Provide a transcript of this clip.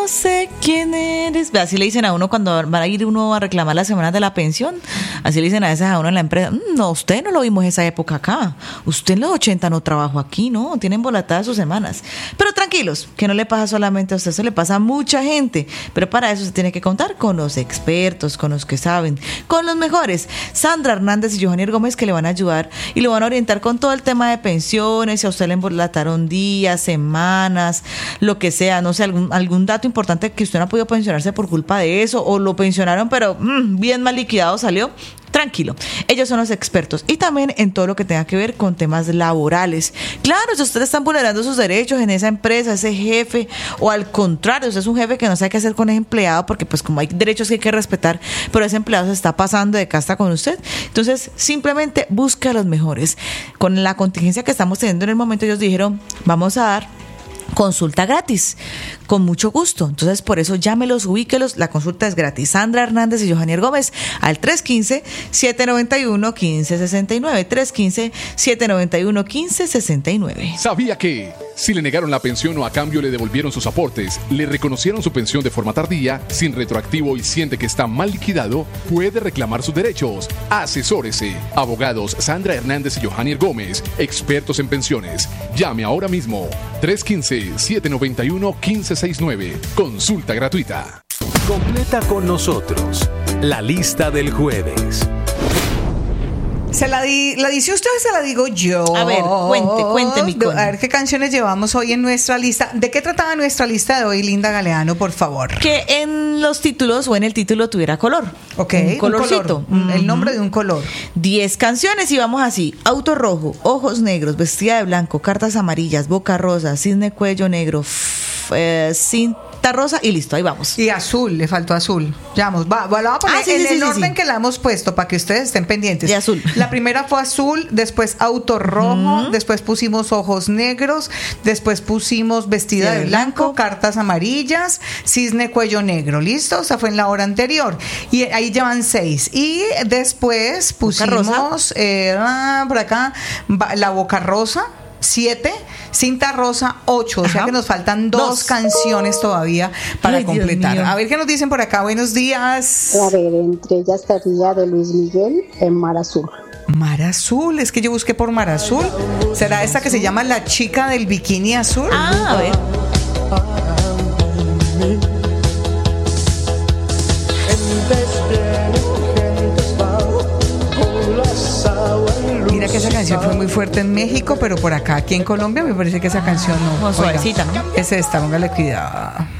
sé quién eres. Así le dicen a uno cuando va a ir uno a reclamar las semanas de la pensión. Así le dicen a veces a uno en la empresa: no, usted no lo vimos esa época acá. Usted en los 80 no trabajó aquí, ¿no? Tienen volatadas sus semanas. Pero tranquilos, que no le pasa solamente a usted, eso le pasa a mucha gente. Pero para eso se tiene que contar con los expertos, con los que saben, con los mejores. Sandra Hernández y Johanny Gómez, que le van a ayudar y lo van a orientar con todo el tema de pensiones. Si a usted le embolataron días, semanas, lo que sea, no sé, algún dato importante que usted no ha podido pensionarse por culpa de eso, o lo pensionaron pero bien mal liquidado salió. Tranquilo, ellos son los expertos, y también en todo lo que tenga que ver con temas laborales. Claro, si ustedes están vulnerando sus derechos en esa empresa, ese jefe, o al contrario, usted es un jefe que no sabe qué hacer con ese empleado, porque pues como hay derechos que hay que respetar, pero ese empleado se está pasando de casta con usted, entonces simplemente busque a los mejores. Con la contingencia que estamos teniendo en el momento, ellos dijeron: vamos a dar consulta gratis, con mucho gusto. Entonces, por eso llámelos, ubíquelos, la consulta es gratis. Sandra Hernández y Johanny Gómez al 315-791-1569. 315-791-1569. ¿Sabía que si le negaron la pensión o a cambio le devolvieron sus aportes, le reconocieron su pensión de forma tardía, sin retroactivo, y siente que está mal liquidado, puede reclamar sus derechos? Asesórese. Abogados Sandra Hernández y Johanny Gómez, expertos en pensiones. Llame ahora mismo. 315-791-1569. Consulta gratuita. Completa con nosotros la lista del jueves. ¿La dice usted o se la digo yo? A ver, cuente mi Connie. A ver qué canciones llevamos hoy en nuestra lista. ¿De qué trataba nuestra lista de hoy, Linda Galeano, por favor? Que en los títulos o en el título tuviera color. Ok, un colorcito. El nombre de un color. 10 canciones y vamos así: auto rojo, ojos negros, vestida de blanco, cartas amarillas, boca rosa, cisne cuello negro, cinta rosa, y listo, ahí vamos. Y azul, le faltó azul. Ya vamos, la voy a poner en el orden que la hemos puesto para que ustedes estén pendientes. De azul. La primera fue azul, después auto rojo, después pusimos ojos negros, después pusimos vestida de blanco, cartas amarillas, cisne cuello negro. ¿Listo? O sea, fue en la hora anterior. Y ahí llevan 6. Y después pusimos por acá la boca rosa, 7, cinta rosa, 8, o sea que nos faltan 2 canciones todavía para completar. A ver qué nos dicen por acá. Buenos días. A ver, entre ellas estaría de Luis Miguel en Mar Azul. Mar Azul, es que yo busqué por Mar Azul. ¿Será esta que se llama La Chica del Bikini Azul? A ver. Mira que esa canción fue muy fuerte en México, pero por acá, aquí en Colombia, me parece que esa canción no. Suavecita, ¿no? Es esta, póngale cuidado.